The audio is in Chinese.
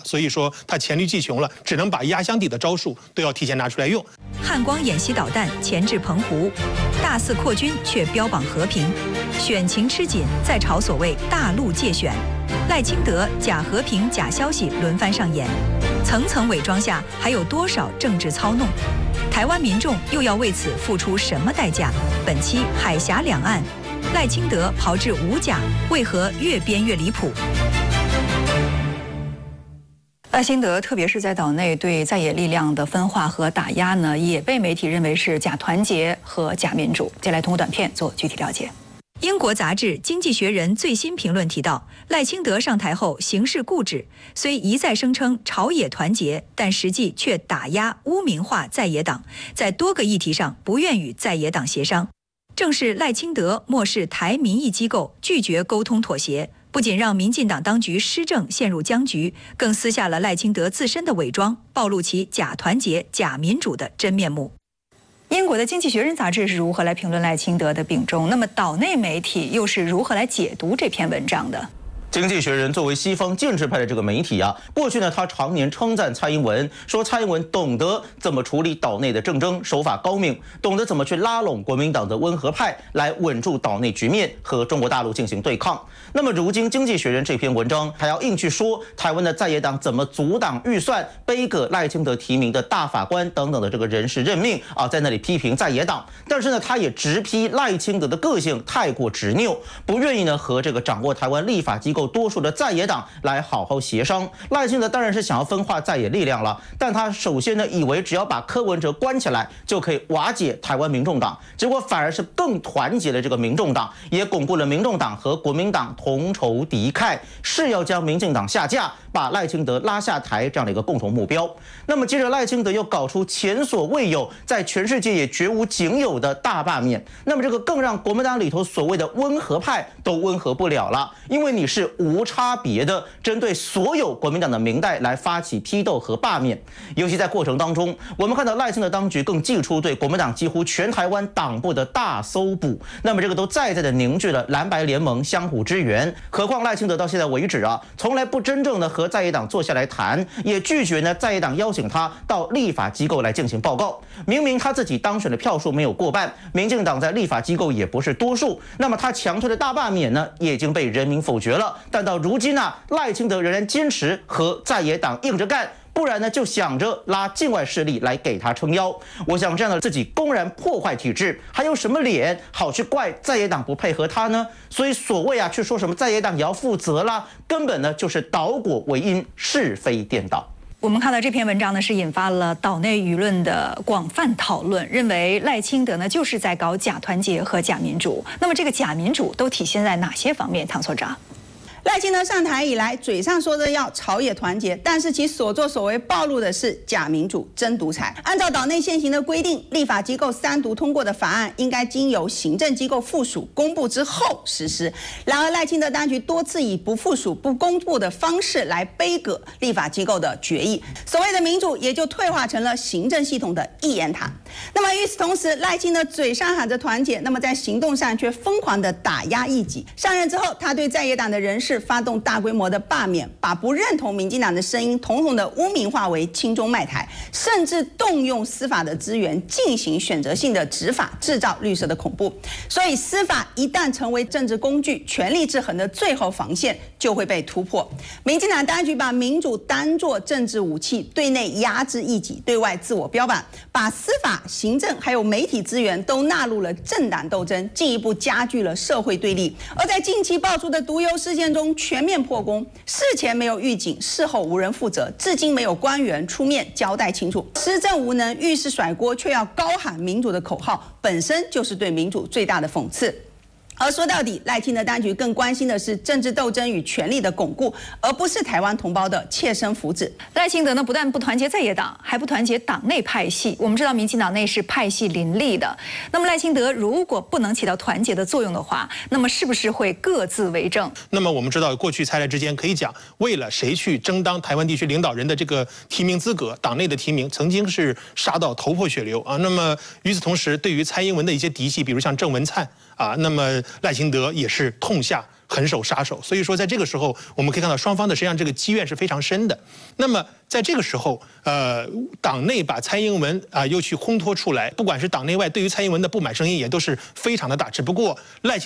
所以说他黔驴技穷了，只能把压箱底的招数都要提前拿出来用。 汉光演习导弹前至澎湖，大肆扩军却标榜和平，选情吃紧，在朝所谓大陆界选。赖清德假和平、假消息轮番上演，层层伪装下还有多少政治操弄？台湾民众又要为此付出什么代价？本期海峡两岸，赖清德炮制无假，为何越编越离谱？赖清德特别是在岛内对在野力量的分化和打压呢，也被媒体认为是假团结和假民主。接下来通过短片做具体了解。英国杂志《经济学人》最新评论提到，赖清德上台后行事固执，虽一再声称朝野团结，但实际却打压污名化在野党，在多个议题上不愿与在野党协商。正是赖清德漠视台民意机构，拒绝沟通妥协，不仅让民进党当局施政陷入僵局，更撕下了赖清德自身的伪装，暴露其假团结、假民主的真面目。英国的《经济学人》杂志是如何来评论赖清德的病中？那么岛内媒体又是如何来解读这篇文章的？ 经济学人作为西方建制派的这个媒体啊，过去呢，他常年称赞蔡英文，说蔡英文懂得怎么处理岛内的政争，手法高明，懂得怎么去拉拢国民党的温和派，来稳住岛内局面，和中国大陆进行对抗。那么如今经济学人这篇文章还要硬去说台湾的在野党怎么阻挡预算，杯葛赖清德提名的大法官等等的这个人事任命啊，在那里批评在野党。但是呢，他也直批赖清德的个性太过执拗，不愿意呢和这个掌握台湾立法机构多数的在野党来好好协商。赖清德当然是想要分化在野力量了，但他首先呢以为只要把柯文哲关起来就可以瓦解台湾民众党，结果反而是更团结了这个民众党，也巩固了民众党和国民党同仇敌忾，是要将民进党下架，把赖清德拉下台这样的一个共同目标。那么接着赖清德又搞出前所未有，在全世界也绝无仅有的大罢免，那么这个更让国民党里头所谓的温和派都温和不了了，因为你是无差别的针对所有国民党的民代来发起批斗和罢免。尤其在过程当中，我们看到赖清德当局更祭出对国民党几乎全台湾党部的大搜捕，那么这个都再的凝聚了蓝白联盟相互支援。何况赖清德到现在为止啊，从来不真正的和在野党坐下来谈，也拒绝呢在野党邀请他到立法机构来进行报告。明明他自己当选的票数没有过半，民进党在立法机构也不是多数，那么他强推的大罢免呢，也已经被人民否决了。但到如今啊，赖清德仍然坚持和在野党硬着干，不然呢就想着拉境外势力来给他撑腰。我想这样的自己公然破坏体制，还有什么脸好去怪在野党不配合他呢？所以所谓啊，去说什么在野党也要负责啦，根本呢就是倒果为因，是非颠倒。 我们看到这篇文章呢，是引发了岛内舆论的广泛讨论，认为赖清德呢就是在搞假团结和假民主。那么这个假民主都体现在哪些方面？唐所长。 赖清德上台以来，嘴上说着要朝野团结，但是其所作所为暴露的是假民主、真独裁。按照岛内现行的规定，立法机构3读通过的法案，应该经由行政机构附属公布之后实施。然而，赖清德当局多次以不附属、不公布的方式来杯葛立法机构的决议，所谓的民主也就退化成了行政系统的一言堂。那么与此同时，赖清德嘴上喊着团结，那么在行动上却疯狂的打压异己。上任之后，他对在野党的人事发动大规模的罢免，把不认同民进党的声音统统的污名化为亲中卖台，甚至动用司法的资源进行选择性的执法，制造绿色的恐怖。所以司法一旦成为政治工具，权力制衡的最后防线就会被突破。民进党当局把民主当作政治武器，对内压制异己，对外自我标榜，把司法、行政还有媒体资源都纳入了政党斗争，进一步加剧了社会对立。而在近期爆出的毒油事件中，全面破功，事前没有预警，事后无人负责，至今没有官员出面交代清楚。施政无能，遇事甩锅，却要高喊民主的口号，本身就是对民主最大的讽刺。而说到底，赖清德当局更关心的是政治斗争与权力的巩固，而不是台湾同胞的切身福祉。 赖清德呢，不但不团结在野党，还不团结党内派系。我们知道民进党内是派系林立的，那么赖清德如果不能起到团结的作用的话，那么是不是会各自为政？ 那么我们知道，过去蔡赖之间可以讲，为了谁去争当台湾地区领导人的这个提名资格，党内的提名曾经是杀到头破血流啊。那么与此同时，对于蔡英文的一些嫡系，比如像郑文灿啊，那么赖清德也是痛下狠手杀手。所以说，在这个时候，我们可以看到双方的实际上这个积怨是非常深的。那么在这个时候，党内把蔡英文又去烘托出来，不管是党内外对于蔡英文的不满声音也都是非常的大。只不过赖清